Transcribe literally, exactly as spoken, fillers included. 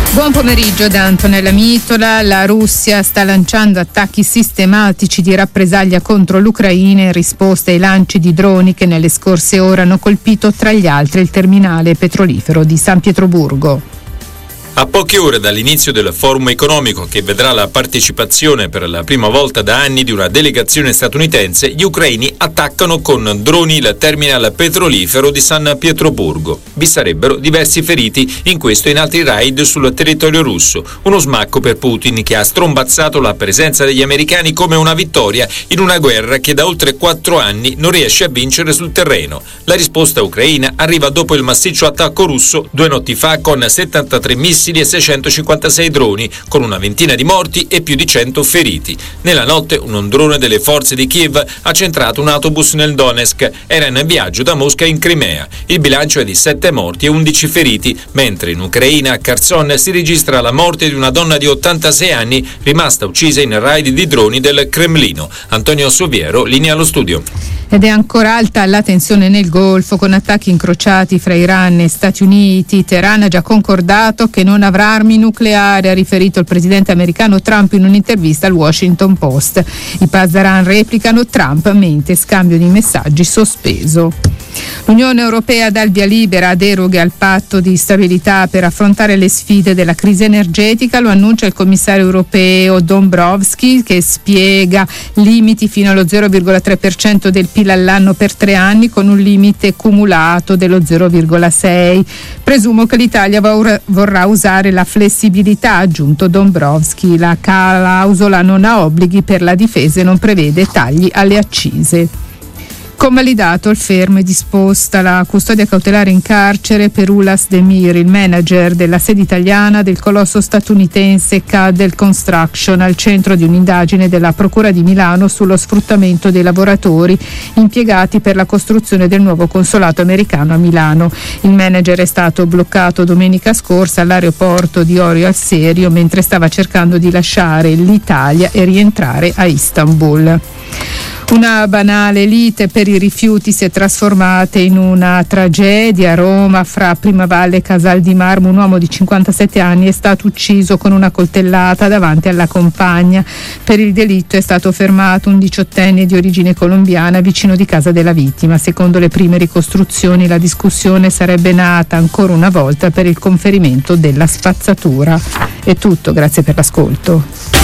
Buon pomeriggio da Antonella Mitola. La Russia sta lanciando attacchi sistematici di rappresaglia contro l'Ucraina in risposta ai lanci di droni che nelle scorse ore hanno colpito tra gli altri il terminale petrolifero di San Pietroburgo. A poche ore dall'inizio del forum economico che vedrà la partecipazione per la prima volta da anni di una delegazione statunitense, gli ucraini attaccano con droni il terminal petrolifero di San Pietroburgo. Vi sarebbero diversi feriti in questo e in altri raid sul territorio russo. Uno smacco per Putin, che ha strombazzato la presenza degli americani come una vittoria in una guerra che da oltre quattro anni non riesce a vincere sul terreno. La risposta ucraina arriva dopo il massiccio attacco russo due notti fa con settantatré missili e seicentocinquantasei droni, con una ventina di morti e più di cento feriti. Nella notte un drone delle forze di Kiev ha centrato un autobus nel Donetsk. Era in viaggio da Mosca in Crimea. Il bilancio è di sette morti e undici feriti, mentre in Ucraina, a Kherson, si registra la morte di una donna di ottantasei anni rimasta uccisa in raid di droni del Cremlino. Antonio Soviero, linea allo studio. Ed è ancora alta la tensione nel Golfo, con attacchi incrociati fra Iran e Stati Uniti. Teheran ha già concordato che non avrà armi nucleari, ha riferito il presidente americano Trump in un'intervista al Washington Post. I Pasdaran replicano: Trump mente, scambio di messaggi sospeso. L'Unione Europea dà il via libera a deroghe al patto di stabilità per affrontare le sfide della crisi energetica. Lo annuncia il commissario europeo Dombrovskis, che spiega limiti fino allo zero virgola tre per cento del P I L all'anno per tre anni, con un limite cumulato dello zero virgola sei. Presumo che l'Italia vorrà usare la flessibilità, ha aggiunto Dombrovskis. La clausola non ha obblighi per la difesa e non prevede tagli alle accise. Convalidato il fermo e disposta la custodia cautelare in carcere per Ulas Demir, il manager della sede italiana del colosso statunitense Cadel Construction, al centro di un'indagine della Procura di Milano sullo sfruttamento dei lavoratori impiegati per la costruzione del nuovo consolato americano a Milano. Il manager è stato bloccato domenica scorsa all'aeroporto di Orio al Serio mentre stava cercando di lasciare l'Italia e rientrare a Istanbul. Una banale lite per i rifiuti si è trasformata in una tragedia a Roma. Fra Primavalle e Casal di Marmo un uomo di cinquantasette anni è stato ucciso con una coltellata davanti alla compagna. Per il delitto è stato fermato un diciottenne di origine colombiana vicino di casa della vittima. Secondo le prime ricostruzioni la discussione sarebbe nata ancora una volta per il conferimento della spazzatura. È tutto, grazie per l'ascolto.